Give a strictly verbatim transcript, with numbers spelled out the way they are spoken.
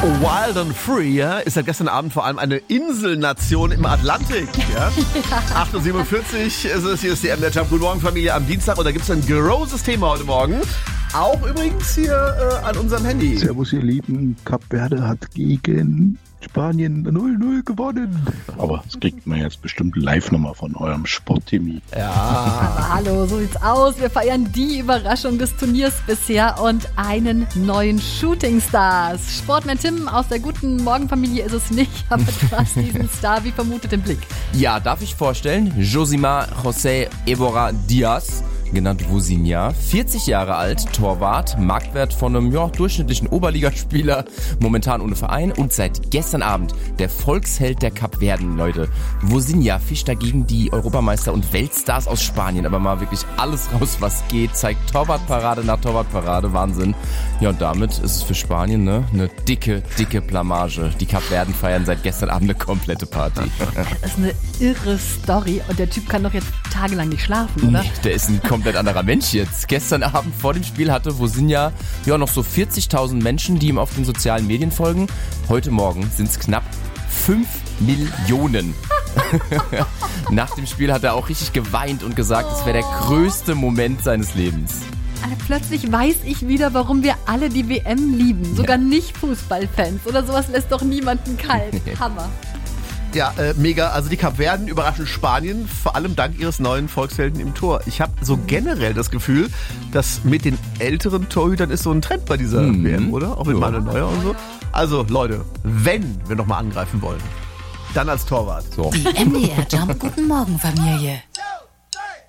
Wild and Free, ja, ist ja gestern Abend vor allem eine Inselnation im Atlantik. Ja? acht Uhr siebenundvierzig ist es, hier ist die M D R Jump. Guten Morgen, Familie, am Dienstag. Und da gibt es ein großes Thema heute Morgen. Auch übrigens hier äh, an unserem Handy. Servus, ihr Lieben. Kap Verde hat gegen Spanien null null gewonnen. Aber das kriegt man jetzt bestimmt live nochmal von eurem Sportteam. Ja. Aber hallo, so sieht's aus. Wir feiern die Überraschung des Turniers bisher und einen neuen Shooting-Stars. Sportman Tim aus der guten Morgenfamilie ist es nicht, aber du hast diesen Star wie vermutet im Blick. Ja, darf ich vorstellen? Josimar José Évora Díaz, genannt Vozinha, vierzig Jahre alt, Torwart, Marktwert von einem ja, durchschnittlichen Oberligaspieler, momentan ohne Verein und seit gestern Abend der Volksheld der Kapverden, Leute. Vozinha fischt dagegen die Europameister und Weltstars aus Spanien, aber mal wirklich alles raus, was geht, zeigt Torwartparade nach Torwartparade, Wahnsinn. Ja, und damit ist es für Spanien ne, eine dicke, dicke Blamage. Die Kapverden feiern seit gestern Abend eine komplette Party. Das ist eine irre Story und der Typ kann doch jetzt tagelang nicht schlafen, oder? Nee, der ist ein komplett anderer Mensch jetzt. Gestern Abend vor dem Spiel hatte Vozinha ja noch so vierzigtausend Menschen, die ihm auf den sozialen Medien folgen. Heute Morgen sind es knapp fünf Millionen. Nach dem Spiel hat er auch richtig geweint und gesagt, es wäre der größte Moment seines Lebens. Also plötzlich weiß ich wieder, warum wir alle die W M lieben. Sogar Ja. nicht Fußballfans oder sowas lässt doch niemanden kalt. Hammer. Ja, äh, mega. Also die Kapverden überraschen Spanien, vor allem dank ihres neuen Volkshelden im Tor. Ich habe so generell das Gefühl, dass mit den älteren Torhütern ist so ein Trend bei dieser Mhm. W M, oder? Auch mit Ja. Manuel Neuer und so. Also Leute, wenn wir nochmal angreifen wollen, dann als Torwart. So. Die M D R Jump Guten Morgen Familie.